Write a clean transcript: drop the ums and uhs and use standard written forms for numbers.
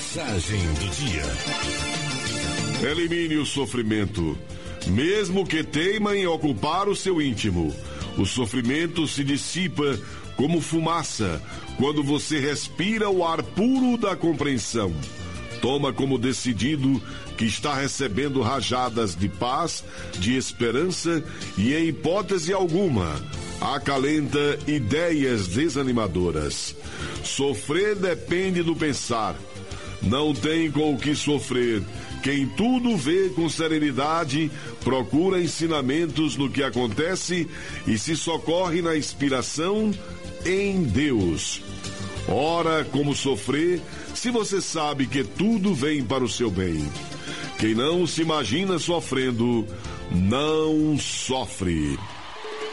Mensagem do dia. Elimine o sofrimento, mesmo que teima em ocupar o seu íntimo. O sofrimento se dissipa como fumaça quando você respira o ar puro da compreensão. Toma como decidido que está recebendo rajadas de paz, de esperança e, em hipótese alguma, acalenta ideias desanimadoras. Sofrer depende do pensar. Não tem com o que sofrer. Quem tudo vê com serenidade, procura ensinamentos no que acontece e se socorre na inspiração em Deus. Ora, como sofrer, se você sabe que tudo vem para o seu bem? Quem não se imagina sofrendo, não sofre.